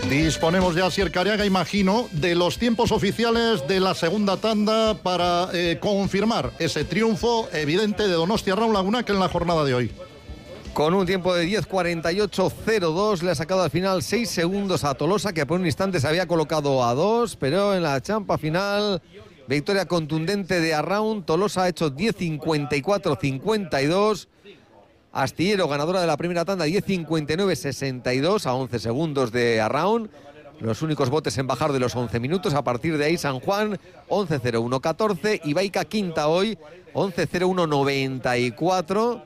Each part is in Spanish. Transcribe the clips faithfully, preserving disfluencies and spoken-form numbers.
Disponemos ya, Asier Careaga, imagino, de los tiempos oficiales de la segunda tanda para eh, confirmar ese triunfo evidente de Donostia Raun Lagunak en la jornada de hoy. Con un tiempo de diez cuarenta y ocho cero dos le ha sacado al final seis segundos a Tolosa, que por un instante se había colocado a dos, pero en la champa final, victoria contundente de Arraun. Tolosa ha hecho diez cincuenta y cuatro cincuenta y dos. Astillero, ganadora de la primera tanda, diez cincuenta y nueve sesenta y dos a once segundos de Arraun. Los únicos botes en bajar de los once minutos. A partir de ahí, San Juan, once cero uno catorce. Ibaica quinta hoy, once cero uno noventa y cuatro.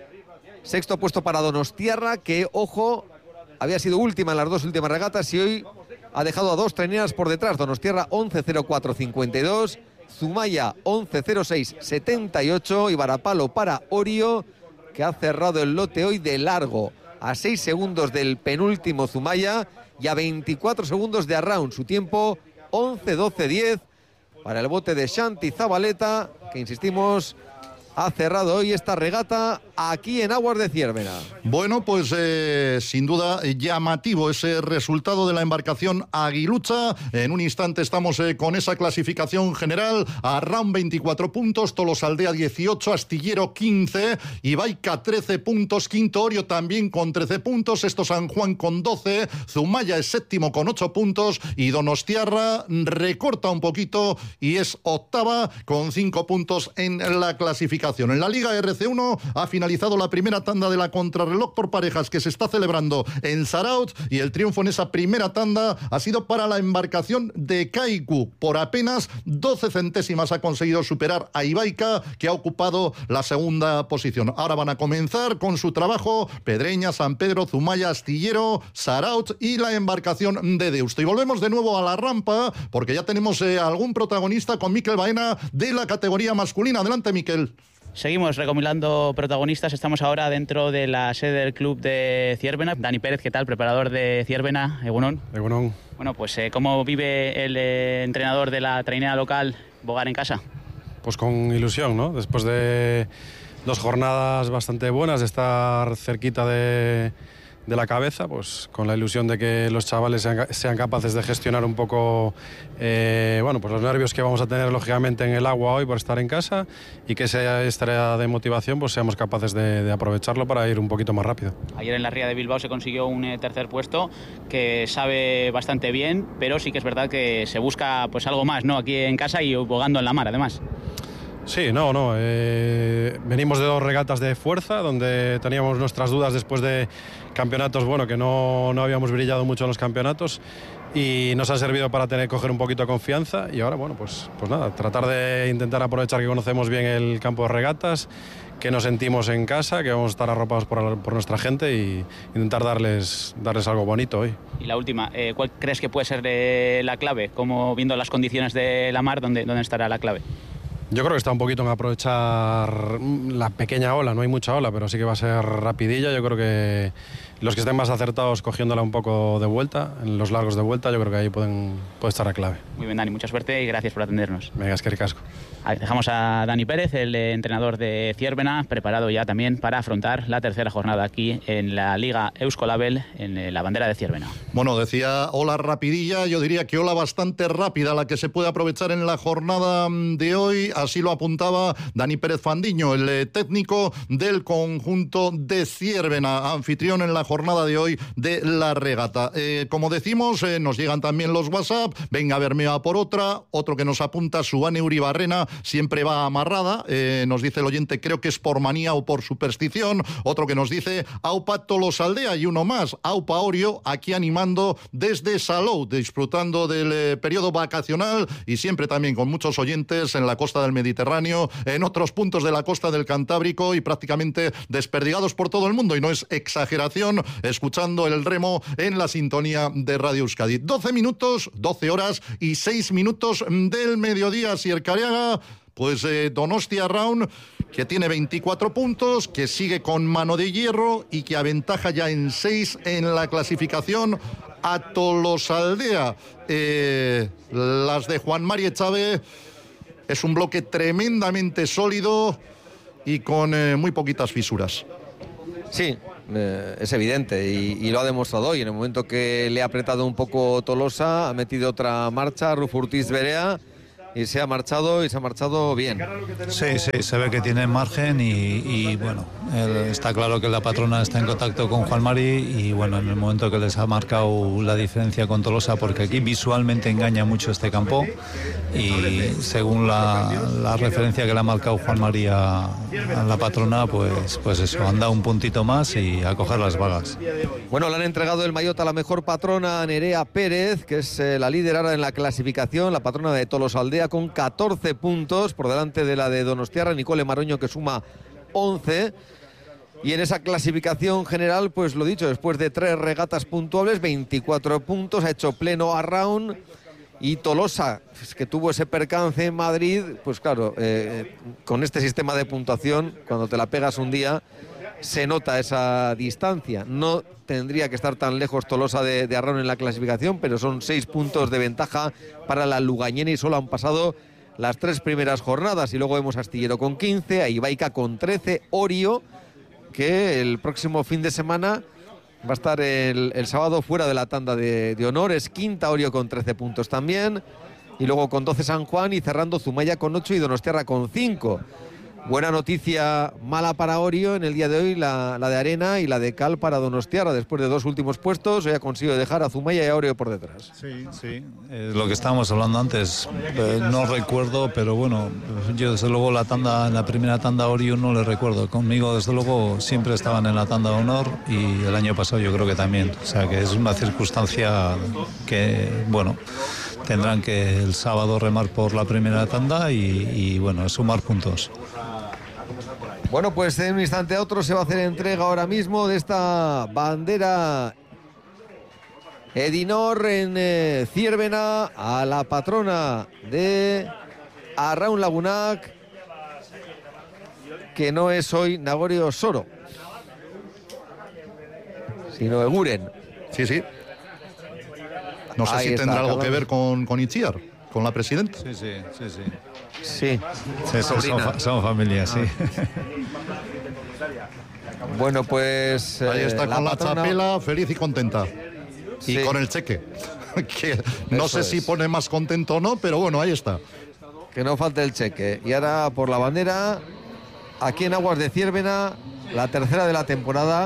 Sexto puesto para Donostiarra, que, ojo, había sido última en las dos últimas regatas y hoy ha dejado a dos traineras por detrás. Donostiarra, once cero cuatro cincuenta y dos. Zumaya, once cero seis setenta y ocho. Y Varapalo para Orio, que ha cerrado el lote hoy de largo, a seis segundos del penúltimo Zumaya y a veinticuatro segundos de Arraun. Su tiempo, once doce diez para el bote de Shanti Zabaleta, que, insistimos, ha cerrado hoy esta regata aquí en aguas de Zierbena. Bueno, pues eh, sin duda llamativo ese resultado de la embarcación Aguilucha. En un instante estamos eh, con esa clasificación general. Arraun veinticuatro puntos, Tolosaldea dieciocho, Astillero quince, Ibaica trece puntos, quinto Orio también con trece puntos, sexto San Juan con doce, Zumaya es séptimo con ocho puntos y Donostiarra recorta un poquito y es octava con cinco puntos en la clasificación. En la Liga R C uno ha finalizado la primera tanda de la contrarreloj por parejas que se está celebrando en Zarautz y el triunfo en esa primera tanda ha sido para la embarcación de Kaiku. Por apenas doce centésimas ha conseguido superar a Ibaica, que ha ocupado la segunda posición. Ahora van a comenzar con su trabajo Pedreña, San Pedro, Zumaya, Astillero, Zarautz y la embarcación de Deusto. Y volvemos de nuevo a la rampa porque ya tenemos eh, algún protagonista con Miquel Baena de la categoría masculina. Adelante, Miquel. Seguimos recopilando protagonistas. Estamos ahora dentro de la sede del club de Zierbena. Dani Pérez, ¿qué tal? Preparador de Zierbena. Egunon. Egunon. Bueno, pues eh, ¿cómo vive el eh, entrenador de la trainera local bogar en casa? Pues con ilusión, ¿no? Después de dos jornadas bastante buenas, de estar cerquita de, de la cabeza, pues con la ilusión de que los chavales sean, sean capaces de gestionar un poco eh, bueno, pues los nervios que vamos a tener lógicamente en el agua hoy por estar en casa y que esa estrella de motivación pues seamos capaces de, de aprovecharlo para ir un poquito más rápido. Ayer en la Ría de Bilbao se consiguió un eh, tercer puesto que sabe bastante bien, pero sí que es verdad que se busca pues algo más, ¿no? Aquí en casa y bogando en la mar, además. Sí, no, no. Eh, venimos de dos regatas de fuerza, donde teníamos nuestras dudas después de campeonatos, bueno, que no, no habíamos brillado mucho en los campeonatos y nos ha servido para tener, coger un poquito de confianza y ahora, bueno, pues, pues nada, tratar de intentar aprovechar que conocemos bien el campo de regatas, que nos sentimos en casa, que vamos a estar arropados por, por nuestra gente y intentar darles, darles algo bonito hoy. Y la última, eh, ¿cuál crees que puede ser eh, la clave? Como viendo las condiciones de la mar, ¿dónde, dónde estará la clave? Yo creo que está un poquito en aprovechar la pequeña ola, no hay mucha ola, pero sí que va a ser rapidilla. Yo creo que los que estén más acertados cogiéndola un poco de vuelta, en los largos de vuelta, yo creo que ahí pueden, puede estar la clave. Muy bien, Dani, mucha suerte y gracias por atendernos. Venga, es que ricasco. Dejamos a Dani Pérez, el entrenador de Zierbena, preparado ya también para afrontar la tercera jornada aquí en la Liga Euskolabel, en la bandera de Zierbena. Bueno, decía ola rapidilla, yo diría que ola bastante rápida la que se puede aprovechar en la jornada de hoy. Así lo apuntaba Dani Pérez Fandiño, el técnico del conjunto de Zierbena, anfitrión en la jornada de hoy de la regata. Eh, como decimos, eh, nos llegan también los WhatsApp. Venga, Bermea por otra. Otro que nos apunta, Suane Uribarrena, siempre va amarrada. Eh, nos dice el oyente, creo que es por manía o por superstición. Otro que nos dice, Aupa Tolosaldea. Y uno más, Aupa Orio, aquí animando desde Salou, disfrutando del eh, periodo vacacional y siempre también con muchos oyentes en la costa del Mediterráneo, en otros puntos de la costa del Cantábrico y prácticamente desperdigados por todo el mundo, y no es exageración, escuchando el remo en la sintonía de Radio Euskadi. doce minutos, doce horas y seis minutos del mediodía. Asier Careaga, pues eh, Donostia Raun, que tiene veinticuatro puntos, que sigue con mano de hierro y que aventaja ya en seis en la clasificación a Tolosaldea. Eh, las de Juan Mari Echave es un bloque tremendamente sólido y con eh, muy poquitas fisuras. Sí, eh, es evidente y, y lo ha demostrado hoy. En el momento que le ha apretado un poco Tolosa, ha metido otra marcha, Rufo Urtiz Berea, y se ha marchado y se ha marchado bien. Sí, sí, se ve que tiene margen y, y bueno, él, está claro que la patrona está en contacto con Juan Mari y bueno, en el momento que les ha marcado la diferencia con Tolosa, porque aquí visualmente engaña mucho este campo y según la, la referencia que le ha marcado Juan Mari a, a la patrona, pues, pues eso, han dado un puntito más y a coger las vagas. Bueno, le han entregado el maillot a la mejor patrona, Nerea Pérez, que es eh, la líder ahora en la clasificación, la patrona de Tolosaldea, con catorce puntos por delante de la de Donostiarra, Nicole Maroño, que suma once. Y en esa clasificación general, pues lo dicho, después de tres regatas puntuables, veinticuatro puntos, ha hecho pleno Arraun. Y Tolosa, que tuvo ese percance en Madrid, pues claro, eh, con este sistema de puntuación, cuando te la pegas un día, se nota esa distancia. No tendría que estar tan lejos Tolosa de, de Arraun en la clasificación, pero son seis puntos de ventaja para la lugañena y solo han pasado las tres primeras jornadas. Y luego vemos a Astillero con quince, a Ibaica con trece, Orio, que el próximo fin de semana va a estar el, el sábado fuera de la tanda de, de honor, es quinta, Orio con trece puntos también, y luego con doce San Juan y cerrando Zumaya con ocho y Donostiarra con cinco. Buena noticia, mala para Orio en el día de hoy, la, la de arena y la de cal para Donostiarra. Después de dos últimos puestos, hoy ha conseguido dejar a Zumaya y a Orio por detrás. Sí, sí. Eh, lo que estábamos hablando antes, eh, no recuerdo, pero bueno, yo desde luego la tanda, en la primera tanda Orio no le recuerdo. Conmigo desde luego siempre estaban en la tanda de honor y el año pasado yo creo que también. O sea que es una circunstancia que, bueno, tendrán que el sábado remar por la primera tanda y, y bueno, sumar puntos. Bueno, pues en un instante a otro se va a hacer entrega ahora mismo de esta bandera Edinor en eh, Ziérbena a la patrona de Arraun Lagunac, que no es hoy Nagorio Soro, sino Eguren. Sí, sí. No sé Ahí si está, tendrá algo Carlos. que ver con, con Itziar, con la presidenta. Sí, sí, sí, sí. Sí, Sí, son, son, son familias, sí. bueno, pues Ahí eh, está con la patrona- chapela, feliz y contenta. Sí. Y con el cheque. Que no Eso sé si es. pone más contento o no, pero bueno, ahí está. Que no falte el cheque. Y ahora por la bandera, aquí en Aguas de Ziérbena, la tercera de la temporada.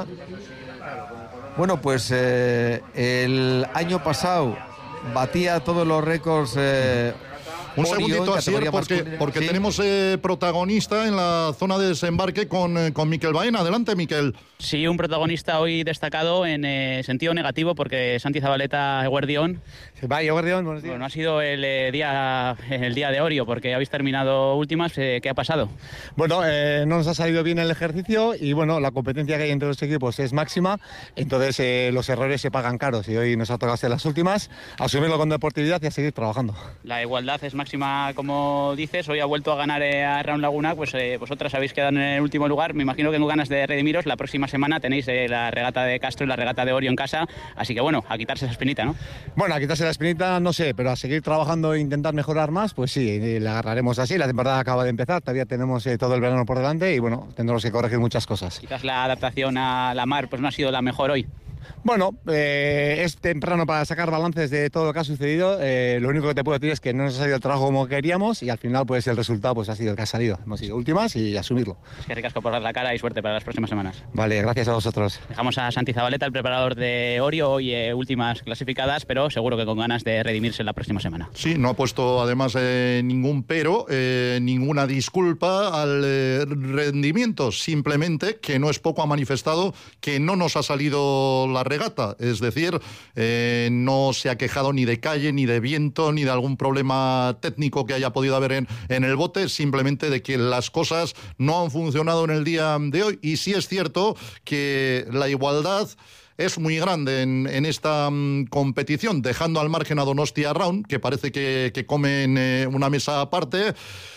Bueno, pues eh, el año pasado batía todos los récords. Eh, Un Orio en segundito, Asier, categoría porque, masculina. porque Sí. tenemos eh, protagonista en la zona de desembarque con, eh, con Miquel Baena. Adelante, Miquel. Sí, un protagonista hoy destacado en eh, sentido negativo porque Santi Zabaleta Eguerdión, Vaya, Guardián, buenos días. bueno, ha sido el eh, día el día de Orio porque habéis terminado últimas. Eh, ¿Qué ha pasado? Bueno, eh, no nos ha salido bien el ejercicio y bueno, la competencia que hay entre los equipos es máxima, entonces eh, los errores se pagan caros y hoy nos ha tocado ser las últimas, asumirlo con deportividad y a seguir trabajando. La igualdad es máxima, como dices. Hoy ha vuelto a ganar eh, a Arraun Lagunac, pues eh, vosotras habéis quedado en el último lugar. Me imagino que con ganas de redimiros. La próxima semana tenéis eh, la regata de Castro y la regata de Orio en casa, así que bueno, a quitarse esa espinita, ¿no? Bueno, a quitarse la espinita no sé, pero a seguir trabajando e intentar mejorar más, pues sí, eh, le agarraremos así. La temporada acaba de empezar, todavía tenemos eh, todo el verano por delante y bueno, tendremos que corregir muchas cosas. Quizás la adaptación a la mar pues no ha sido la mejor hoy. Bueno, eh, es temprano para sacar balances de todo lo que ha sucedido. Eh, lo único que te puedo decir es que no nos ha salido el trabajo como queríamos y al final pues el resultado pues ha sido el que ha salido. Hemos sido últimas y asumirlo. Es que ricasco por dar la cara y suerte para las próximas semanas. Vale, gracias a vosotros. Dejamos a Santi Zabaleta, el preparador de Orio, hoy eh, últimas clasificadas, pero seguro que con ganas de redimirse la próxima semana. Sí, no ha puesto además eh, ningún pero, eh, ninguna disculpa al eh, rendimiento, simplemente que no es poco, ha manifestado que no nos ha salido la regata, es decir, eh, no se ha quejado ni de calle, ni de viento, ni de algún problema técnico que haya podido haber en, en el bote, simplemente de que las cosas no han funcionado en el día de hoy. Y sí es cierto que la igualdad es muy grande en, en esta um, competición, dejando al margen a Donostia Arraun, que parece que, que comen eh, una mesa aparte.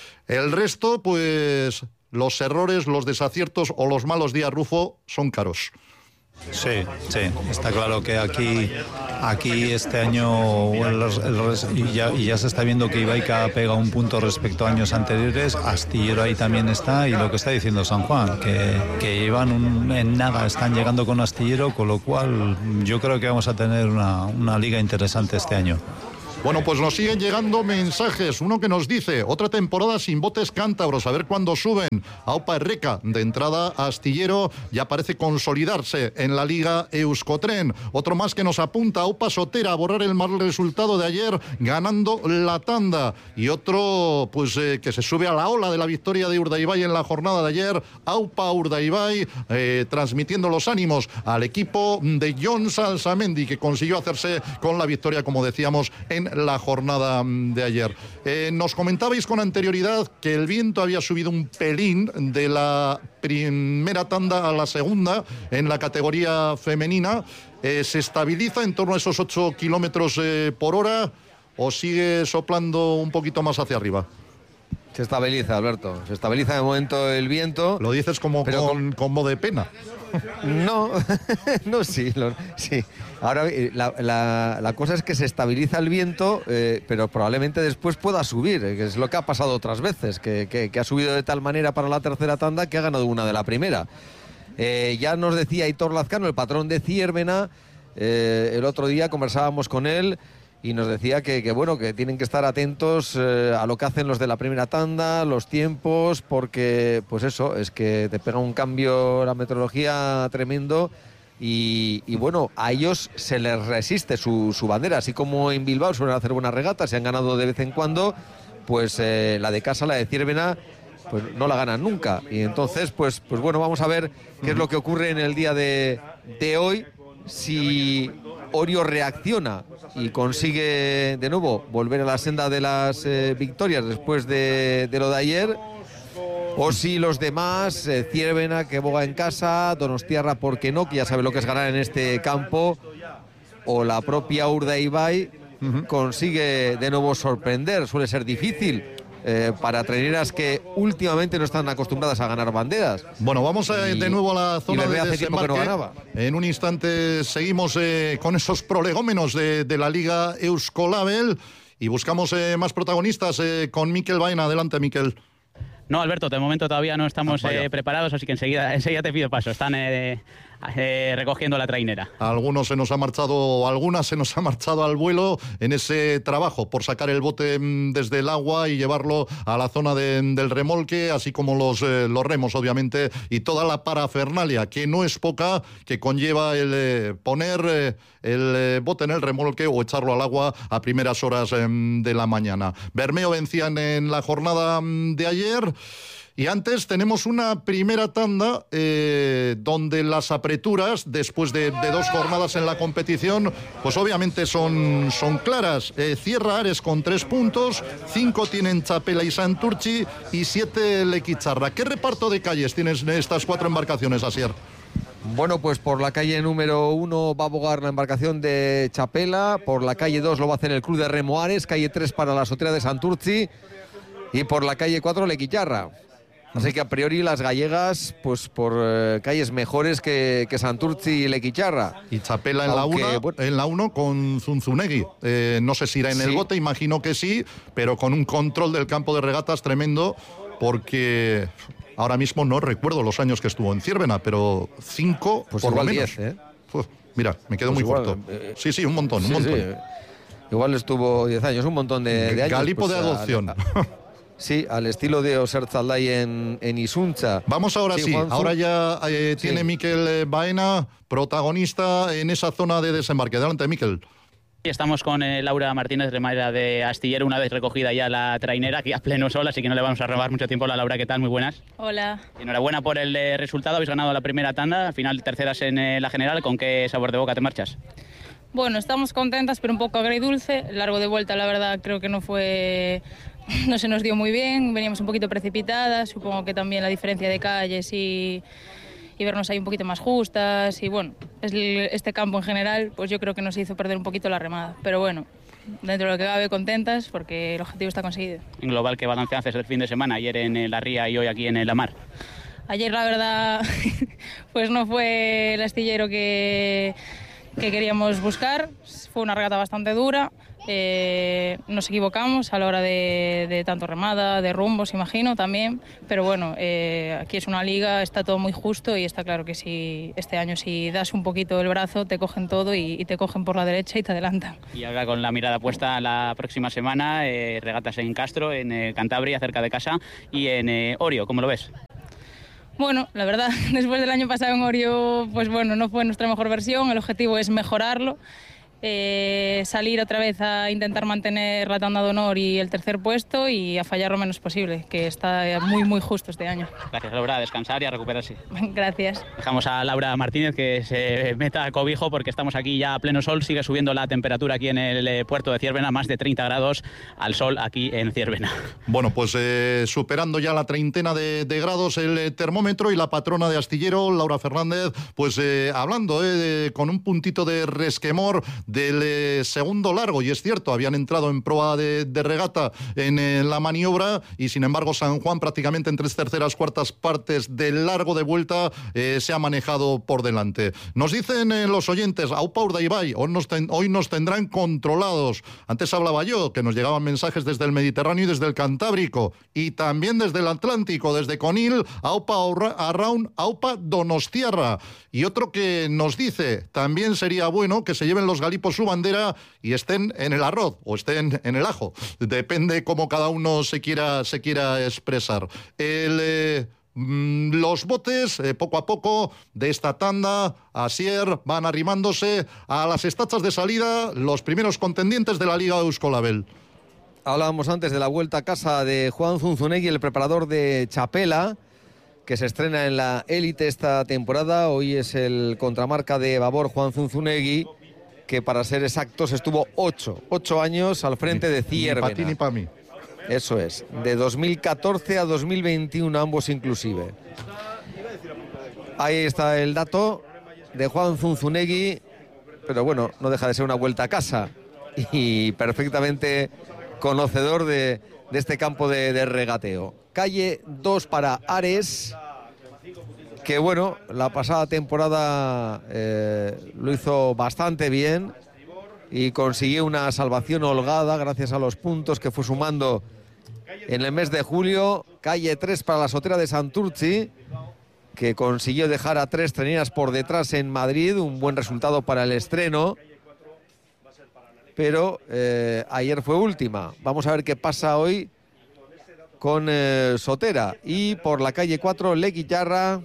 El resto, pues los errores, los desaciertos o los malos días, Rufo, son caros. Sí, sí, está claro que aquí, aquí este año el, el, y, ya, y ya se está viendo que Ibaica pega un punto respecto a años anteriores, Astillero ahí también está, y lo que está diciendo San Juan, que, que llevan un, en nada, están llegando con Astillero, con lo cual yo creo que vamos a tener una, una liga interesante este año. Bueno, pues nos siguen llegando mensajes. Uno que nos dice, otra temporada sin botes cántabros, a ver cuándo suben. Aupa Erreca, de entrada Astillero, ya parece consolidarse en la Liga Euskotren. Otro más que nos apunta, Aupa Sotera, a borrar el mal resultado de ayer, ganando la tanda. Y otro, pues eh, que se sube a la ola de la victoria de Urdaibai en la jornada de ayer, Aupa Urdaibai, eh, transmitiendo los ánimos al equipo de Jon Salsamendi, que consiguió hacerse con la victoria, como decíamos, en la jornada de ayer. Eh, nos comentabais con anterioridad que el viento había subido un pelín de la primera tanda a la segunda en la categoría femenina. Eh, ¿Se estabiliza en torno a esos ocho kilómetros eh, por hora o sigue soplando un poquito más hacia arriba? Se estabiliza, Alberto. Se estabiliza de momento el viento. Lo dices como pero con, como de pena. No, no, sí, lo, sí. Ahora la, la, la cosa es que se estabiliza el viento, eh, pero probablemente después pueda subir, que es lo que ha pasado otras veces, que, que, que ha subido de tal manera para la tercera tanda que ha ganado una de la primera. Eh, ya nos decía Aitor Lazcano, el patrón de Zierbena, eh, el otro día conversábamos con él y nos decía que, que bueno, que tienen que estar atentos eh, a lo que hacen los de la primera tanda, los tiempos, porque pues eso, es que te pega un cambio la meteorología tremendo y, y bueno, a ellos se les resiste su, su bandera, así como en Bilbao suelen hacer buenas regatas, se han ganado de vez en cuando, pues eh, la de casa, la de Zierbena, pues no la ganan nunca. Y entonces, pues, pues bueno, vamos a ver qué es lo que ocurre en el día de, de hoy, si Orio reacciona y consigue de nuevo volver a la senda de las eh, victorias después de, de lo de ayer, o si los demás, eh, Zierbena, que boga en casa, Donostiarra, ¿por qué no?, que ya sabe lo que es ganar en este campo, o la propia Urdaibai uh-huh. consigue de nuevo sorprender. Suele ser difícil Eh, para traineras que últimamente no están acostumbradas a ganar banderas. Bueno, vamos a, y, de nuevo a la zona de hace tiempo que no ganaba. En un instante seguimos eh, con esos prolegómenos de, de la Liga Euskolabel y buscamos eh, más protagonistas eh, con Mikel Baena. Adelante, Mikel. No, Alberto, de momento todavía no estamos ah, eh, preparados, así que enseguida, enseguida te pido paso. Están eh, eh, recogiendo la trainera. Algunos se nos ha marchado, algunas se nos ha marchado al vuelo en ese trabajo por sacar el bote desde el agua y llevarlo a la zona de, del remolque, así como los, eh, los remos, obviamente, y toda la parafernalia, que no es poca, que conlleva el eh, poner eh, el eh, bote en el remolque o echarlo al agua a primeras horas eh, de la mañana. Bermeo vencían en la jornada de ayer. Y antes tenemos una primera tanda eh, donde las apreturas, después de, de dos jornadas en la competición, pues obviamente son, son claras. Eh, cierra Ares con tres puntos, cinco tienen Chapela y Santurchi y siete Lequicharra. ¿Qué reparto de calles tienes en estas cuatro embarcaciones, Asier? Bueno, pues por la calle número uno va a bogar la embarcación de Chapela, por la calle dos lo va a hacer el Club de Remo Ares, calle tres para la Sotera de Santurchi y por la calle cuatro Lequicharra. Así que a priori las gallegas, pues por eh, calles mejores que, que Santurchi y Lequicharra. Y Chapela en, Aunque, la, una, bueno, en la uno con Zunzunegui. Eh, no sé si irá en sí. el bote, imagino que sí, pero con un control del campo de regatas tremendo, porque ahora mismo no recuerdo los años que estuvo en Zierbena, pero cinco pues por igual lo menos. diez, ¿eh? Uf, mira, me quedo pues muy igual, corto. Eh, sí, sí, un montón, sí, un montón. Sí. Igual estuvo diez años, un montón de, de años. Galipo pues, de adopción. A, a, Sí, al estilo de Oserzaldai en, en Isuncha. Vamos ahora sí, sí ahora ya eh, sí. tiene Mikel Baena, protagonista en esa zona de desembarque. Adelante, Mikel. Estamos con eh, Laura Martínez, remera de Astillero, una vez recogida ya la trainera, aquí a pleno sol, así que no le vamos a robar mucho tiempo. Hola, Laura, ¿qué tal? Muy buenas. Hola. Enhorabuena por el eh, resultado, habéis ganado la primera tanda, al final terceras en eh, la general. ¿Con qué sabor de boca te marchas? Bueno, estamos contentas, pero un poco agridulce. El largo de vuelta, la verdad, creo que no fue... no se nos dio muy bien, veníamos un poquito precipitadas, supongo que también la diferencia de calles y, y vernos ahí un poquito más justas y bueno, este campo en general pues yo creo que nos hizo perder un poquito la remada, pero bueno, dentro de lo que cabe contentas porque el objetivo está conseguido. En global, ¿qué balance haces del fin de semana? Ayer en la Ría y hoy aquí en la Mar. Ayer la verdad pues no fue el astillero que, que queríamos buscar, fue una regata bastante dura, eh, nos equivocamos a la hora de, de tanto remada, de rumbos imagino también, pero bueno, eh, aquí es una liga, está todo muy justo y está claro que si este año si das un poquito el brazo te cogen todo y, y te cogen por la derecha y te adelantan. Y ahora con la mirada puesta la próxima semana, eh, regatas en Castro, en eh, Cantabria, cerca de casa, y en eh, Orio, ¿cómo lo ves? Bueno, la verdad, después del año pasado en Orio, pues bueno, no fue nuestra mejor versión, el objetivo es mejorarlo. Eh, salir otra vez a intentar mantener la tanda de honor y el tercer puesto y a fallar lo menos posible, que está muy muy justo este año. Gracias, Laura, a descansar y a recuperarse. Gracias. Dejamos a Laura Martínez que se meta a cobijo porque estamos aquí ya a pleno sol, sigue subiendo la temperatura aquí en el puerto de Ciervena, más de treinta grados al sol aquí en Ciervena. Bueno, pues eh, superando ya la treintena de, de grados el eh, termómetro, y la patrona de astillero, Laura Fernández, pues eh, hablando eh, de, con un puntito de resquemor del eh, segundo largo, y es cierto, habían entrado en proa de, de regata en eh, la maniobra, y sin embargo San Juan prácticamente en tres terceras cuartas partes del largo de vuelta eh, se ha manejado por delante. Nos dicen eh, los oyentes, Aupa Urdaibai, hoy nos, ten, hoy nos tendrán controlados. Antes hablaba yo, que nos llegaban mensajes desde el Mediterráneo y desde el Cantábrico, y también desde el Atlántico, desde Conil, Aupa Arraun, Aupa Donostiarra. Y otro que nos dice, también sería bueno que se lleven los galipos su bandera y estén en el arroz o estén en el ajo. Depende cómo cada uno se quiera, se quiera expresar. El... Eh, Los botes, eh, poco a poco, de esta tanda, Asier, van arrimándose a las estachas de salida, los primeros contendientes de la Liga Euskolabel. Hablábamos antes de la vuelta a casa de Juan Zunzunegui, el preparador de Txapela, que se estrena en la élite esta temporada. Hoy es el contramarca de Babor, Juan Zunzunegui, que para ser exactos estuvo ocho, ocho años al frente de Ciervena. Ni para ti ni para mí. Eso es, de dos mil catorce a dos mil veintiuno, ambos inclusive. Ahí está el dato de Juan Zunzunegui, pero bueno, no deja de ser una vuelta a casa y perfectamente conocedor de, de este campo de, de regateo. Calle dos para Ares, que bueno, la pasada temporada eh, lo hizo bastante bien y consiguió una salvación holgada gracias a los puntos que fue sumando en el mes de julio. Calle tres para la Sotera de Santurtzi, que consiguió dejar a tres treninas por detrás en Madrid, un buen resultado para el estreno, pero eh, ayer fue última. Vamos a ver qué pasa hoy con eh, Sotera. Y por la calle cuatro, Leguillarra,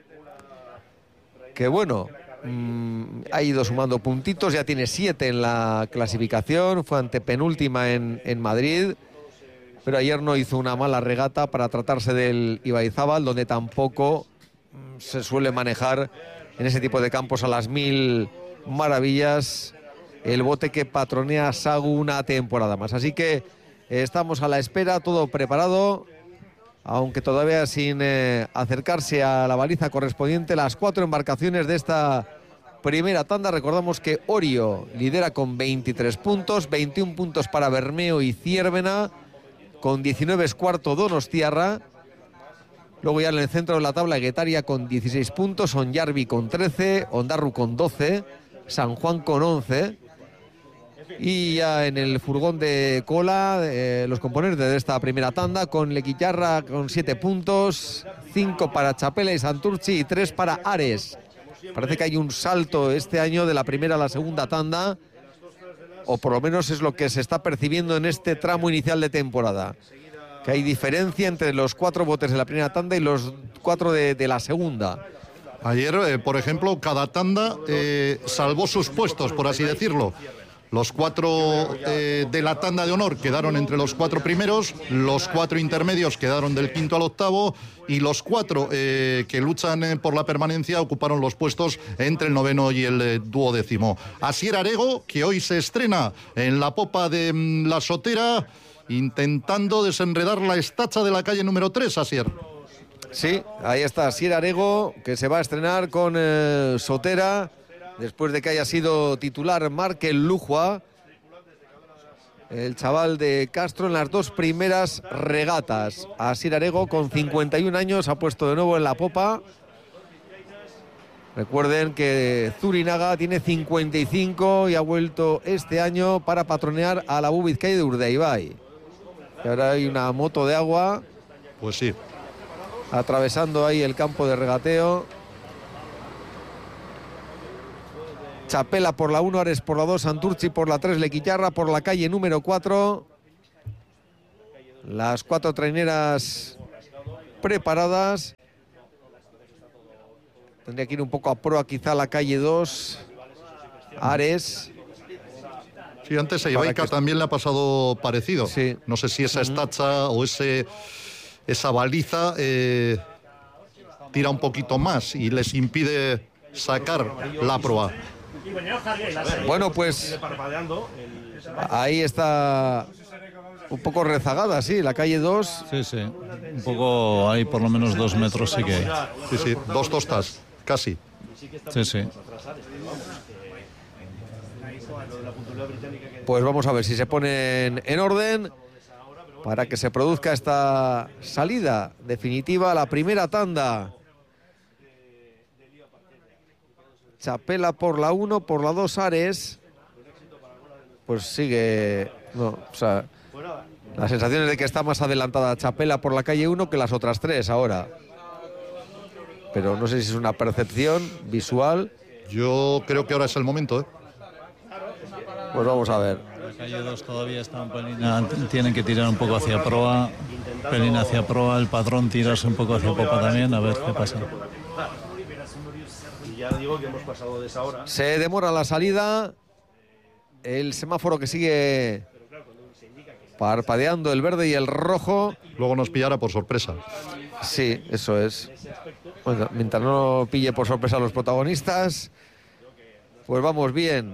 que bueno, mmm, ha ido sumando puntitos, ya tiene siete en la clasificación, fue antepenúltima en, en Madrid, pero ayer no hizo una mala regata para tratarse del Ibaizábal, donde tampoco mmm, se suele manejar en ese tipo de campos a las mil maravillas el bote que patronea Sagu una temporada más. Así que eh, estamos a la espera, todo preparado, aunque todavía sin eh, acercarse a la baliza correspondiente, las cuatro embarcaciones de esta primera tanda. Recordamos que Orio lidera con veintitrés puntos, veintiún puntos para Bermeo y Ciervena, con diecinueve es cuarto Donostiarra. Luego ya en el centro de la tabla Guetaria con dieciséis puntos, Onyarbi con trece, Ondarru con doce, San Juan con once. Y ya en el furgón de cola, eh, los componentes de esta primera tanda, con Leguillarra con siete puntos, cinco para Txapela y Santurtzi y tres para Ares. Parece que hay un salto este año de la primera a la segunda tanda, o por lo menos es lo que se está percibiendo en este tramo inicial de temporada, que hay diferencia entre los cuatro botes de la primera tanda y los cuatro de, de la segunda. Ayer, eh, por ejemplo, cada tanda eh, salvó sus puestos, por así decirlo. Los cuatro eh, de la tanda de honor quedaron entre los cuatro primeros, los cuatro intermedios quedaron del quinto al octavo y los cuatro eh, que luchan eh, por la permanencia ocuparon los puestos entre el noveno y el eh, duodécimo. Asier Arego, que hoy se estrena en la popa de mm, la Sotera, intentando desenredar la estacha de la calle número tres, Asier. Sí, ahí está Asier Arego, que se va a estrenar con eh, Sotera, después de que haya sido titular Markel Lujua. el chaval de Castro en las dos primeras regatas. Asier Arego, con cincuenta y un años, ha puesto de nuevo en la popa. Recuerden que Zurinaga tiene cincuenta y cinco y ha vuelto este año para patronear a la Abu Vizcaya de Urdaibai. Y ahora hay una moto de agua. Pues sí. Atravesando ahí el campo de regateo. Chapela por la uno, Ares por la dos, Santurchi por la tres, Lequillarra por la calle número cuatro. Las cuatro traineras preparadas. Tendría que ir un poco a proa quizá la calle dos. Ares. Sí, antes a Ibaica que... también le ha pasado parecido. Sí. No sé si esa uh-huh. estacha o ese, esa baliza eh, tira un poquito más y les impide sacar la proa. Bueno, pues ahí está un poco rezagada, sí, la calle dos. Sí, sí, un poco, hay por lo menos dos metros sí que hay. Sí, sí, dos tostas, casi. Sí, sí. Pues vamos a ver si se ponen en orden para que se produzca esta salida definitiva, la primera tanda. Chapela por la uno, por la dos Ares. Pues sigue... No, o sea, la sensación es de que está más adelantada Chapela por la calle uno que las otras tres ahora. Pero no sé si es una percepción visual. Yo creo que ahora es el momento, ¿eh? Pues vamos a ver. La calle dos todavía está un pelín... Tienen que tirar un poco hacia proa. Pelín hacia proa. El patrón tirarse un poco hacia popa también. A ver qué pasa. Ya digo que hemos pasado de esa hora. Se demora la salida. El semáforo que sigue parpadeando el verde y el rojo. Luego nos pillará por sorpresa. Sí, eso es. Bueno, mientras no pille por sorpresa a los protagonistas, pues vamos bien.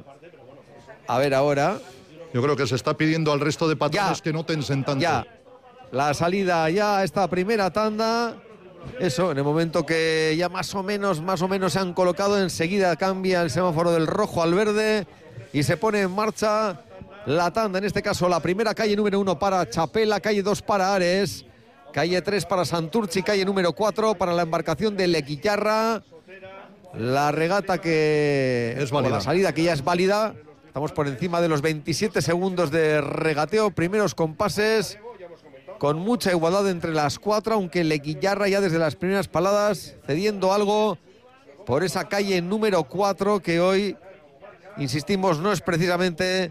A ver ahora. Yo creo que se está pidiendo al resto de patrones ya, que no tensen tanto. Ya, la salida ya, esta primera tanda. Eso, en el momento que ya más o menos, más o menos se han colocado, enseguida cambia el semáforo del rojo al verde y se pone en marcha la tanda. En este caso, la primera calle número uno para Chapela, calle dos para Ares, calle tres para Santurchi, calle número cuatro para la embarcación de Lequillarra. La regata que es válida. La salida que ya es válida. Estamos por encima de los veintisiete segundos de regateo, primeros compases. Con mucha igualdad entre las cuatro, aunque Lequillarra ya desde las primeras paladas cediendo algo por esa calle número cuatro que hoy, insistimos, no es precisamente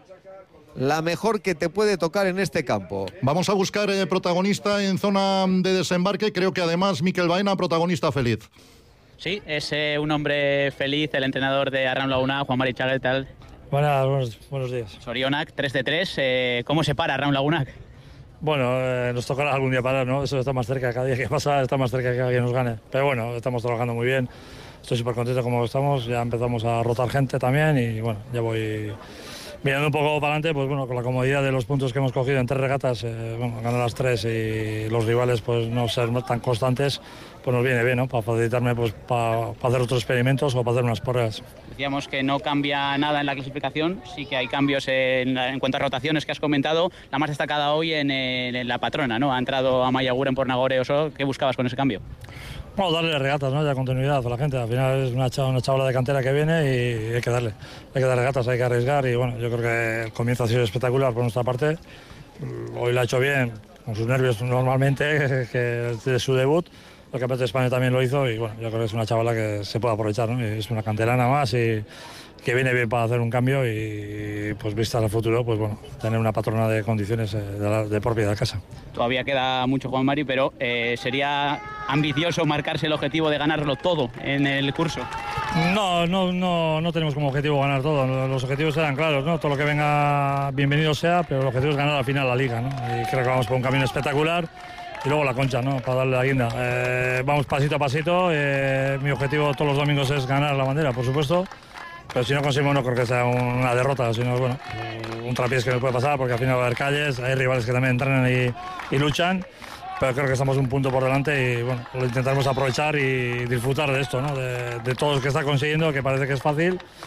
la mejor que te puede tocar en este campo. Vamos a buscar eh, protagonista en zona de desembarque. Creo que además Mikel Baena, protagonista feliz. Sí, es eh, un hombre feliz, el entrenador de Arraun Laguna, Juan Mari Chagal, tal. Buenas, buenos, buenos días. Sorionak, tres de tres. Eh, ¿Cómo se para Arraun Laguna? Bueno, eh, nos tocará algún día parar, ¿no? Eso está más cerca, cada día que pasa está más cerca que alguien nos gane. Pero bueno, estamos trabajando muy bien, estoy súper contento como estamos, ya empezamos a rotar gente también y bueno, ya voy mirando un poco para adelante, pues bueno, con la comodidad de los puntos que hemos cogido en tres regatas, eh, bueno, ganar las tres y los rivales pues no ser tan constantes, pues nos viene bien, ¿no? Para facilitarme pues para, para hacer otros experimentos o para hacer unas pruebas. Decíamos que no cambia nada en la clasificación, sí que hay cambios en, la, en cuanto a rotaciones que has comentado. La más destacada hoy en, en, en la patrona, ¿no? Ha entrado Amaia Guren por Nagore Oso. ¿Qué buscabas con ese cambio? Bueno, darle regatas, ¿no? Ya continuidad a la gente. Al final es una, chav una chavala de cantera que viene y hay que darle. Hay que dar regatas, hay que arriesgar y bueno, yo creo que el comienzo ha sido espectacular por nuestra parte. Hoy lo ha hecho bien, con sus nervios normalmente, que de su debut. El campeonato de España también lo hizo y bueno, yo creo que es una chavala que se puede aprovechar, ¿no? Es una canterana más y que viene bien para hacer un cambio y pues vista al futuro, pues bueno, tener una patrona de condiciones de, la, de propiedad de casa. Todavía queda mucho, Juan Mari, pero eh, sería ambicioso marcarse el objetivo de ganarlo todo en el curso. No, no, no, no tenemos como objetivo ganar todo, los objetivos eran claros, ¿no? Todo lo que venga bienvenido sea, pero el objetivo es ganar al final la liga, ¿no? Y creo que vamos por un camino espectacular. Y luego la concha, ¿no? Para darle la guinda. Eh, vamos pasito a pasito. Eh, mi objetivo todos los domingos es ganar la bandera, por supuesto. Pero si no conseguimos, no creo que sea una derrota, sino bueno, un trapiés que nos puede pasar, porque al final va a haber calles, hay rivales que también entrenan y, y luchan. Pero creo que estamos un punto por delante y bueno, lo intentaremos aprovechar y disfrutar de esto, ¿no? De, de todo lo que está consiguiendo, que parece que es fácil.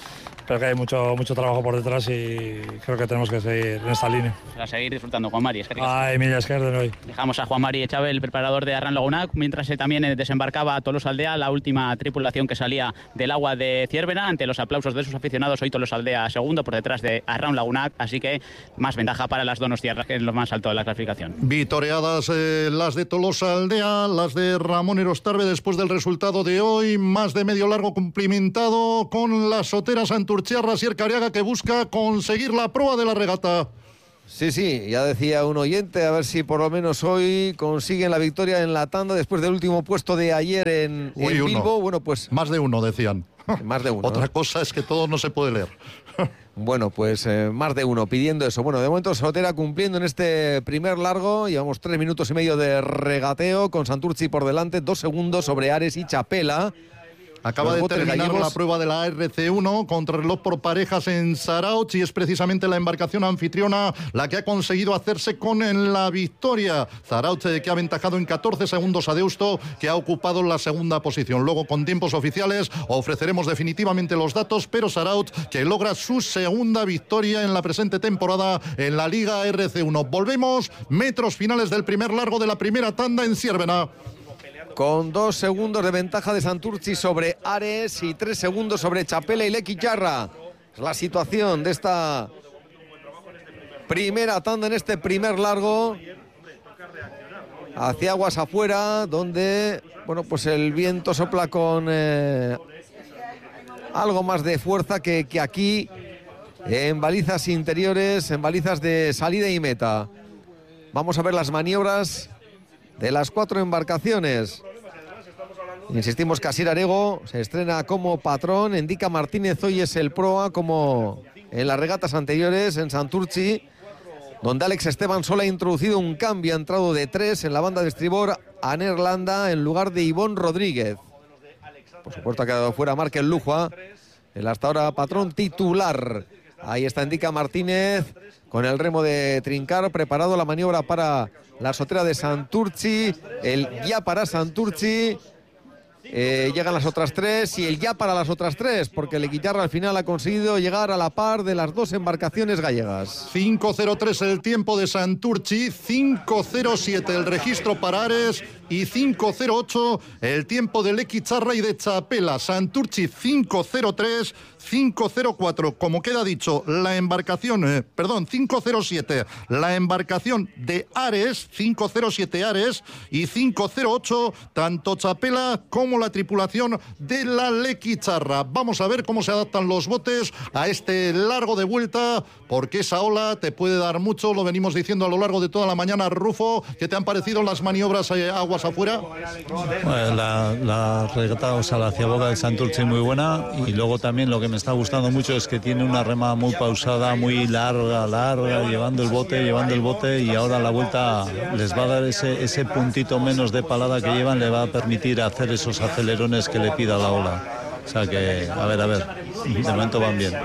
pero que hay mucho, mucho trabajo por detrás y creo que tenemos que seguir en esta línea. A seguir disfrutando, Juan Mari. Es que Ay, milla esker de hoy. Dejamos a Juan Mari Echave, el preparador de Arran Lagunac, mientras se también desembarcaba a Tolosa Aldea, la última tripulación que salía del agua de Ciervena. Ante los aplausos de sus aficionados, hoy Tolosa Aldea segundo por detrás de Arran Lagunac, así que más ventaja para las donostiarras, que es lo más alto de la clasificación. Vitoreadas eh, las de Tolosa Aldea, las de Ramón Erostarbe después del resultado de hoy, más de medio largo cumplimentado con la Sotera Santurchiarra Sier Cariaga, que busca conseguir la proa de la regata. Sí, sí, ya decía un oyente, a ver si por lo menos hoy consiguen la victoria en la tanda después del último puesto de ayer en, Uy, en uno. Bilbo. Bueno, pues más de uno decían. Más de uno. Otra ¿no? cosa es que todo no se puede leer. Bueno, pues eh, más de uno pidiendo eso. Bueno, de momento Sotera cumpliendo en este primer largo. Llevamos tres minutos y medio de regateo con Santurchi por delante, dos segundos sobre Ares y Chapela. Acaba de terminar gallegos. la prueba de la R C uno, contrarreloj por parejas en Zarautz, y es precisamente la embarcación anfitriona la que ha conseguido hacerse con en la victoria. Zarautz, que ha aventajado en catorce segundos a Deusto, que ha ocupado la segunda posición. Luego, con tiempos oficiales, ofreceremos definitivamente los datos, pero Zarautz, que logra su segunda victoria en la presente temporada en la Liga R C uno. Volvemos, metros finales del primer largo de la primera tanda en Ciervena. Con dos segundos de ventaja de Santurchi sobre Ares y tres segundos sobre Chapela y Lequillarra. Es la situación de esta primera tanda en este primer largo. Hacia aguas afuera, donde bueno, pues el viento sopla con eh, algo más de fuerza que, que aquí en balizas interiores, en balizas de salida y meta. Vamos a ver las maniobras de las cuatro embarcaciones. Insistimos que Asier Arego se estrena como patrón. Indica Martínez hoy es el proa, como en las regatas anteriores en Santurchi, donde Alex Esteban solo ha introducido un cambio. Ha entrado de tres en la banda de estribor a Nerlanda en lugar de Ivón Rodríguez. Por supuesto ha quedado fuera Márquez Lujua, el hasta ahora patrón titular. Ahí está Indica Martínez con el remo de trincar, preparado la maniobra para la Sotera de Santurchi, el ya para Santurchi. Eh, llegan las otras tres y el ya para las otras tres, porque el Lequillarra al final ha conseguido llegar a la par de las dos embarcaciones gallegas. cinco cero tres el tiempo de Santurchi, cinco cero siete el registro para Ares y cinco cero ocho el tiempo de Lequillarra y de Chapela. Santurchi cinco cero tres, cinco cero cuatro, como queda dicho, la embarcación, eh, perdón, cinco cero siete, la embarcación de Ares, cinco cero siete Ares, y cinco cero ocho, tanto Chapela como la tripulación de la Lequillarra. Vamos a ver cómo se adaptan los botes a este largo de vuelta, porque esa ola te puede dar mucho, lo venimos diciendo a lo largo de toda la mañana. Rufo, ¿qué te han parecido las maniobras eh, aguas afuera? Bueno, la, la regata, o sea, la ciaboga del Santurchi muy buena, y luego también lo que me está gustando mucho es que tiene una rema muy pausada, muy larga, larga, llevando el bote, llevando el bote, y ahora la vuelta les va a dar ese, ese puntito menos de palada que llevan, le va a permitir hacer esos acelerones que le pida la ola. O sea que, a ver, a ver, de momento van bien.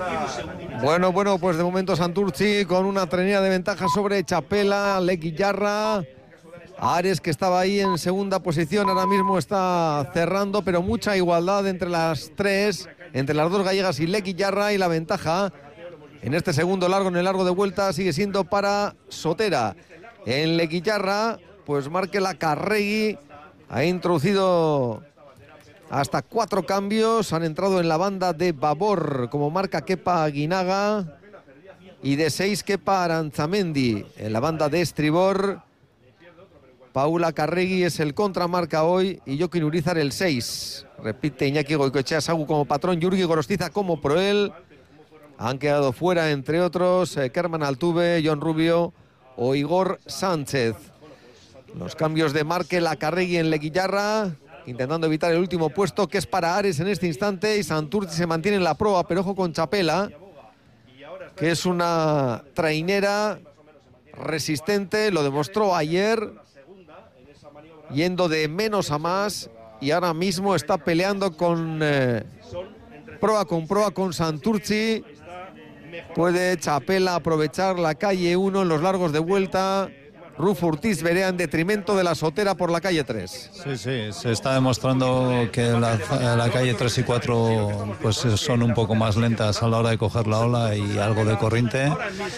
Bueno, bueno, pues de momento Santurchi con una trenera de ventaja sobre Chapela, Lequillarra. Ares, que estaba ahí en segunda posición, ahora mismo está cerrando, pero mucha igualdad entre las tres, entre las dos gallegas y Lequillarra, y la ventaja en este segundo largo, en el largo de vuelta, sigue siendo para Sotera. En Lequillarra, pues Marque Lacarregui ha introducido hasta cuatro cambios, han entrado en la banda de babor, como marca Kepa Aguinaga, y de seis Kepa Aranzamendi. En la banda de estribor, Paula Carregui es el contramarca hoy y Joaquín Urizar el seis. Repite Iñaki Goicoechea Sagu como patrón, Yurgi Gorostiza como proel. Han quedado fuera, entre otros, eh, Kerman Altuve, John Rubio o Igor Sánchez. Los cambios de Marque Lacarregui en Lequillarra, intentando evitar el último puesto, que es para Ares en este instante, y Santurchi se mantiene en la proa, pero ojo con Chapela, que es una trainera resistente, lo demostró ayer, yendo de menos a más, y ahora mismo está peleando con eh, proa con proa con Santurchi. Puede Chapela aprovechar la calle uno en los largos de vuelta Rufo Ortiz Berea en detrimento de la Sotera por la calle tres. Sí, sí, se está demostrando que la, la calle tres y cuatro pues son un poco más lentas a la hora de coger la ola y algo de corriente.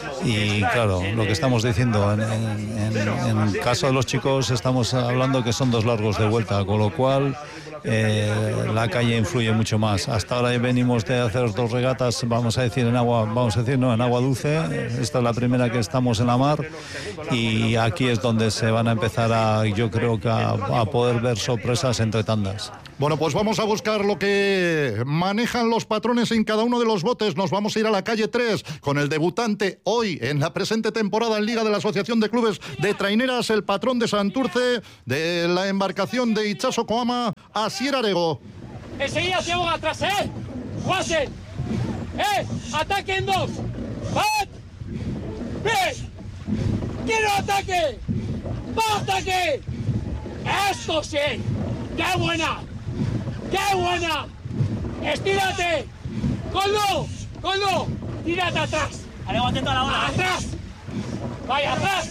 Y claro, lo que estamos diciendo, en, en, en, en caso de los chicos estamos hablando que son dos largos de vuelta, con lo cual eh, la calle influye mucho más. Hasta ahora venimos de hacer dos regatas, vamos a decir en agua, vamos a decir no, en agua dulce. Esta es la primera que estamos en la mar y aquí es donde se van a empezar a, yo creo que a, a poder ver sorpresas entre tandas. Bueno, pues vamos a buscar lo que manejan los patrones en cada uno de los botes. Nos vamos a ir a la calle tres con el debutante hoy en la presente temporada en Liga de la Asociación de Clubes de Traineras, el patrón de Santurce, de la embarcación de Itxaso Koama, Asier Arego. Enseguida hacia boga atrás, ¿eh? ¡Guasen! ¡Eh! ¡Ataquen dos! ¡Bat! ¡Bien! ¡Quiero ataque! ¡Va ataque! ¡Esto sí! ¡Qué buena! ¡Qué buena! ¡Estírate! ¡Coldo! ¡Coldo! ¡Tírate atrás! ¡Arego, atento a la ola! ¡Atrás! ¡Vaya, atrás!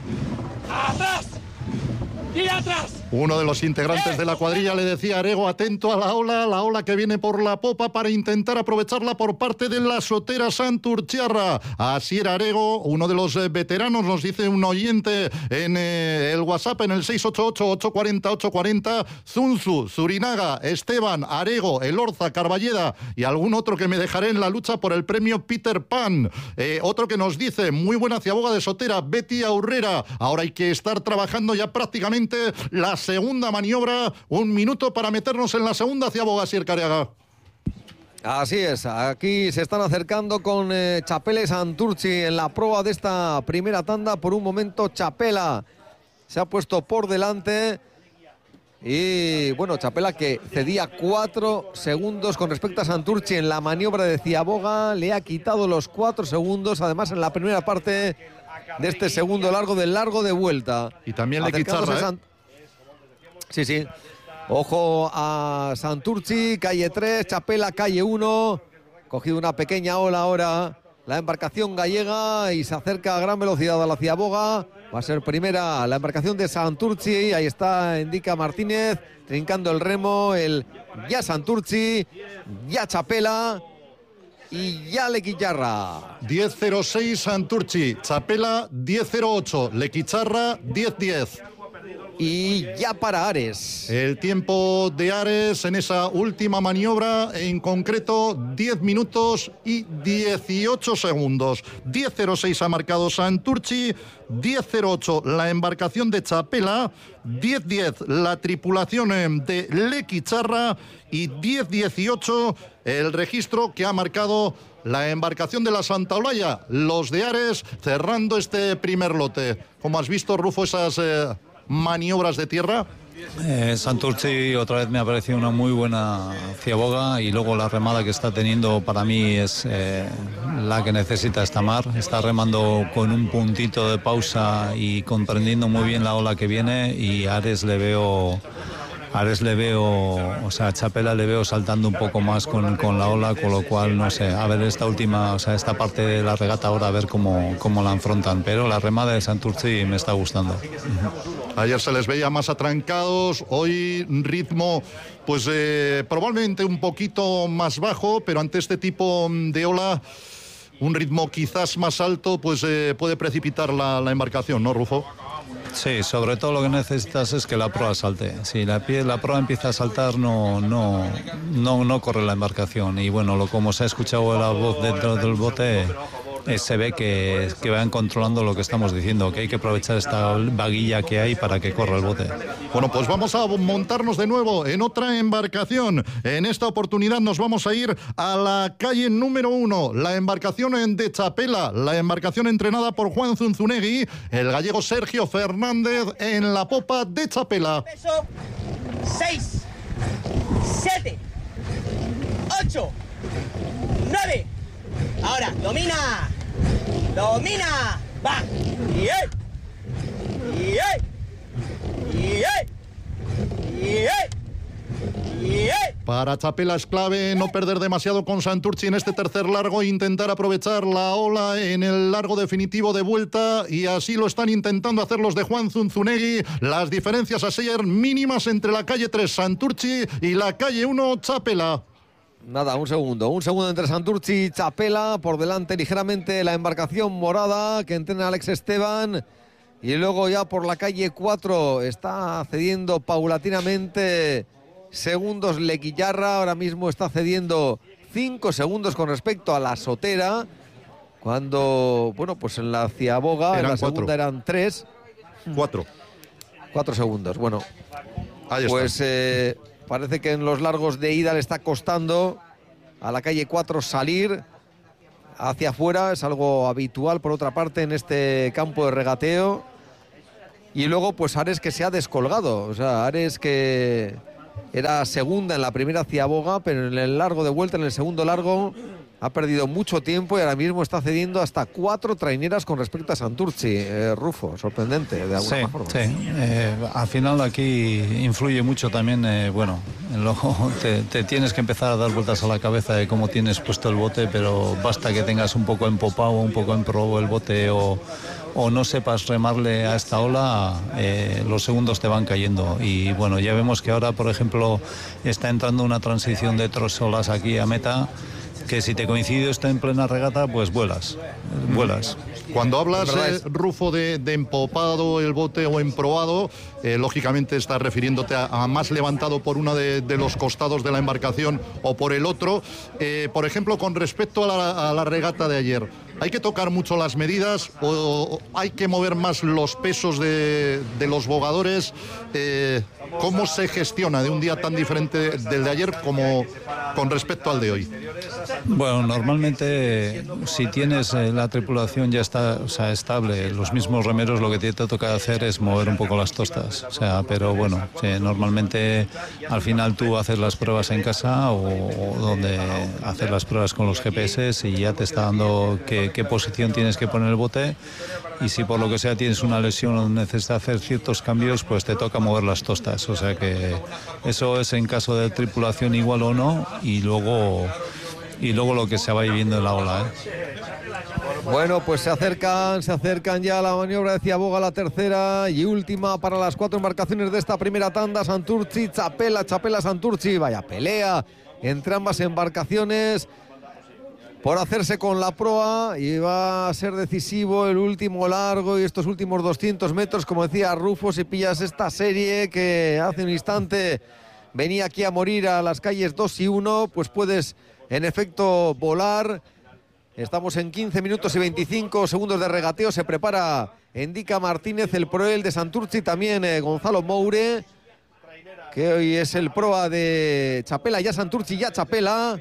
¡Atrás! ¡Tira atrás! Uno de los integrantes de la cuadrilla le decía a Arego, atento a la ola, la ola que viene por la popa para intentar aprovecharla por parte de la Sotera Santurchiarra. Asier Arego, uno de los veteranos, nos dice un oyente en eh, el WhatsApp en el seis ocho ocho, ocho cuatro cero, ocho cuatro cero, Zunzu, Zurinaga, Esteban, Arego, Elorza, Carballeda y algún otro que me dejaré en la lucha por el premio Peter Pan. Eh, otro que nos dice, muy buena ciaboga de Sotera, Betty Aurrera. Ahora hay que estar trabajando ya prácticamente la segunda maniobra, un minuto para meternos en la segunda ciaboga, Asier Careaga. Así es, aquí se están acercando con eh, Chapela y Santurchi en la prueba de esta primera tanda. Por un momento Chapela se ha puesto por delante y bueno, Chapela que cedía cuatro segundos con respecto a Santurchi en la maniobra de ciaboga, le ha quitado los cuatro segundos, además en la primera parte de este segundo largo del largo de vuelta. Y también le Quitzarra, ¿eh? San... Sí, sí. Ojo a Santurchi, calle tres, Chapela, calle uno. Cogido una pequeña ola ahora la embarcación gallega y se acerca a gran velocidad a la ciaboga. Va a ser primera la embarcación de Santurchi. Ahí está, indica Martínez, trincando el remo. El ya Santurchi, ya Chapela y ya Lequicharra. diez cero seis Santurchi, Chapela diez cero ocho, Lequicharra diez diez. Y ya para Ares. El tiempo de Ares en esa última maniobra, en concreto diez minutos y dieciocho segundos. diez cero seis ha marcado Santurchi, diez cero ocho la embarcación de Chapela, diez diez la tripulación de Lequicharra y diez dieciocho el registro que ha marcado la embarcación de la Santa Olaya, los de Ares, cerrando este primer lote. ¿Cómo has visto, Rufo, esas eh, maniobras de tierra? Eh, Santurchi otra vez me ha parecido una muy buena ciaboga y luego la remada que está teniendo para mí es eh, la que necesita esta mar. Está remando con un puntito de pausa y comprendiendo muy bien la ola que viene, y Ares le veo... Ares le veo, o sea, Chapela le veo saltando un poco más con, con la ola, con lo cual, no sé, a ver esta última, o sea, esta parte de la regata ahora, a ver cómo, cómo la afrontan. Pero la remada de Santurchi me está gustando. Ayer se les veía más atrancados, hoy ritmo, pues eh, probablemente un poquito más bajo, pero ante este tipo de ola, un ritmo quizás más alto, pues eh, puede precipitar la, la embarcación, ¿no, Rufo? Sí, sobre todo lo que necesitas es que la proa salte. Si la, la proa empieza a saltar, no, no, no, no corre la embarcación. Y bueno, lo, como se ha escuchado la voz dentro del bote, eh, se ve que, que van controlando lo que estamos diciendo, que hay que aprovechar esta vaguilla que hay para que corra el bote. Bueno, pues vamos a montarnos de nuevo en otra embarcación. En esta oportunidad nos vamos a ir a la calle número uno, la embarcación de Chapela, la embarcación entrenada por Juan Zunzunegui, el gallego Sergio Fernández en la popa de Chapela. Peso seis, siete, ocho, nueve. Ahora, domina, domina, va. Y ey, y ey, y ey, y ey, y ey. Para Chapela es clave no perder demasiado con Santurtzi en este tercer largo e intentar aprovechar la ola en el largo definitivo de vuelta, y así lo están intentando hacer los de Juan Zunzunegui. Las diferencias a ser mínimas entre la calle tres Santurtzi y la calle uno Chapela. Nada, un segundo, un segundo entre Santurtzi y Chapela, por delante ligeramente la embarcación morada que entrena Alex Esteban, y luego ya por la calle cuatro está cediendo paulatinamente segundos Lequillarra, ahora mismo está cediendo cinco segundos con respecto a la Sotera, cuando, bueno, pues en la Ciaboga, eran en la segunda cuatro. Eran tres. Cuatro. Cuatro segundos, bueno. Ahí pues eh, parece que en los largos de ida le está costando a la calle cuatro salir hacia afuera, es algo habitual por otra parte en este campo de regateo. Y luego pues Ares, que se ha descolgado, o sea, Ares que era segunda en la primera Ciaboga, pero en el largo de vuelta, en el segundo largo, ha perdido mucho tiempo y ahora mismo está cediendo hasta cuatro traineras con respecto a Santurtzi. Eh, Rufo, sorprendente de alguna sí, forma. Sí, eh, al final aquí influye mucho también, eh, bueno, luego te, te tienes que empezar a dar vueltas a la cabeza de cómo tienes puesto el bote, pero basta que tengas un poco empopado, un poco en probo el bote o, o no sepas remarle a esta ola, eh, los segundos te van cayendo. Y bueno, ya vemos que ahora, por ejemplo, está entrando una transición de tres olas aquí a meta, que si te coincide está en plena regata, pues vuelas, vuelas. Cuando hablas, eh, Rufo, de, de empopado el bote o emproado, eh, lógicamente estás refiriéndote a, a más levantado por uno de, de los costados de la embarcación o por el otro. Eh, por ejemplo, con respecto a la, a la regata de ayer, ¿hay que tocar mucho las medidas o, o hay que mover más los pesos de, de los bogadores? Eh, ¿Cómo se gestiona de un día tan diferente del de ayer como con respecto al de hoy? Bueno, normalmente si tienes eh, la tripulación ya está, o sea, estable, los mismos remeros, lo que te toca hacer es mover un poco las tostas. O sea, pero bueno, sí, normalmente al final tú haces las pruebas en casa o, o donde haces las pruebas con los G P S y ya te está dando qué, qué posición tienes que poner el bote, y si por lo que sea tienes una lesión o necesitas hacer ciertos cambios, pues te toca mover las tostas. O sea que eso es en caso de tripulación igual o no, y luego y luego lo que se va viviendo en la ola, ¿eh? Bueno, pues se acercan, se acercan ya a la maniobra de Ciaboga, la tercera y última para las cuatro embarcaciones de esta primera tanda. Santurtzi, Chapela, Chapela, Santurtzi. Vaya pelea entre ambas embarcaciones por hacerse con la proa, y va a ser decisivo el último largo y estos últimos doscientos metros, como decía Rufo. Si pillas esta serie que hace un instante venía aquí a morir a las calles dos y uno, pues puedes en efecto volar. Estamos en quince minutos y veinticinco segundos de regateo. Se prepara Endica Martínez, el proel de Santurtzi, también eh, Gonzalo Moure, que hoy es el proa de Chapela. Ya Santurtzi, ya Chapela,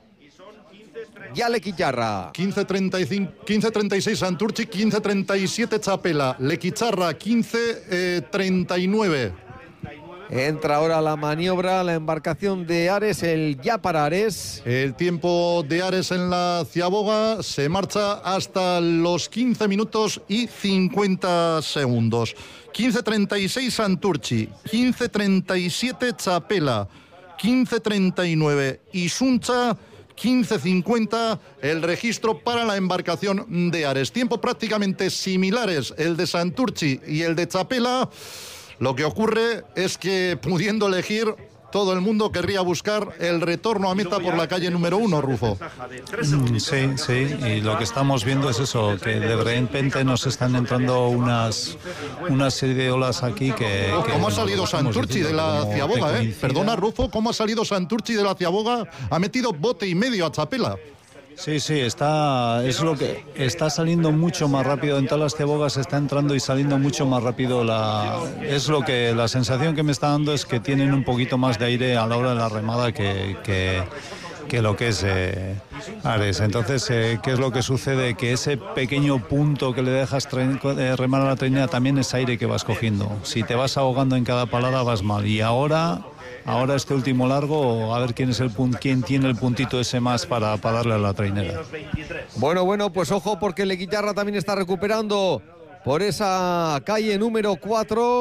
ya Lequillarra. quince treinta y cinco, quince treinta y seis Santurtzi, quince treinta y siete Chapela. Lequicharra, quince treinta y nueve. Entra ahora la maniobra, la embarcación de Ares, el ya para Ares. El tiempo de Ares en la Ciaboga se marcha hasta los quince minutos y cincuenta segundos. quince treinta y seis Santurtzi, quince treinta y siete Chapela, quince treinta y nueve Isuncha, quince cincuenta el registro para la embarcación de Ares. Tiempo prácticamente similares el de Santurtzi y el de Chapela. Lo que ocurre es que, pudiendo elegir, todo el mundo querría buscar el retorno a meta por la calle número uno, Rufo. Sí, sí, y lo que estamos viendo es eso, que de repente nos están entrando unas una serie de olas aquí que... que ¿Cómo ha salido Santurtzi de la Ciaboga, eh? Perdona, Rufo, ¿cómo ha salido Santurtzi de la Ciaboga? Ha metido bote y medio a Chapela. Sí, sí, está, es lo que está saliendo mucho más rápido en todas las ciabogas, está entrando y saliendo mucho más rápido. La, es lo que la sensación que me está dando es que tienen un poquito más de aire a la hora de la remada que, que, que lo que es eh, Ares. Entonces, eh, ¿qué es lo que sucede? Que ese pequeño punto que le dejas eh, remar a la trainera también es aire que vas cogiendo. Si te vas ahogando en cada palada vas mal. Y ahora... Ahora este último largo, a ver quién es el punt, quién tiene el puntito ese más para, para darle a la trainera. Bueno, bueno, pues ojo, porque Lequillarra también está recuperando por esa calle número cuatro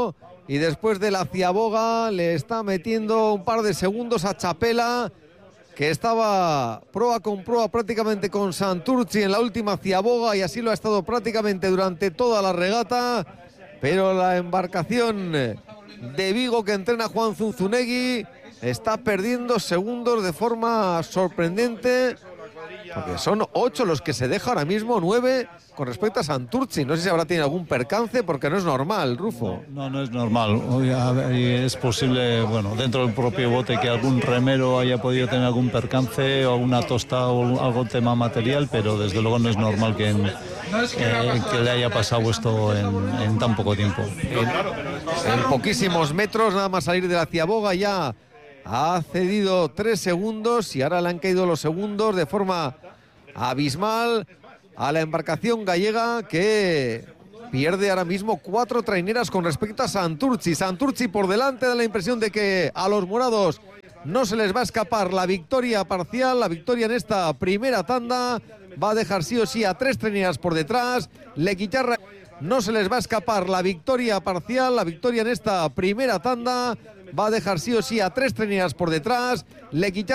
y después de la ciaboga le está metiendo un par de segundos a Chapela, que estaba proa con proa prácticamente con Santurtzi en la última ciaboga y así lo ha estado prácticamente durante toda la regata, pero la embarcación de Vigo que entrena Juan Zunzunegui está perdiendo segundos de forma sorprendente, porque son ocho los que se deja ahora mismo, nueve con respecto a Santurtzi. No sé si habrá tenido algún percance, porque no es normal, Rufo. No, no, no es normal. Es posible, bueno, dentro del propio bote que algún remero haya podido tener algún percance o alguna tostada o algún tema material, pero desde luego no es normal que, en, eh, que le haya pasado esto en, en tan poco tiempo. En, en poquísimos metros, nada más salir de la ciaboga, ya ha cedido tres segundos y ahora le han caído los segundos de forma abismal a la embarcación gallega, que pierde ahora mismo cuatro traineras con respecto a Santurtzi. Santurtzi por delante, da la impresión de que a los morados no se les va a escapar la victoria parcial, la victoria en esta primera tanda. Va a dejar sí o sí a tres traineras por detrás. Lequicharra, no se les va a escapar la victoria parcial, la victoria en esta primera tanda. Va a dejar sí o sí a tres traineras por detrás. Lequicharra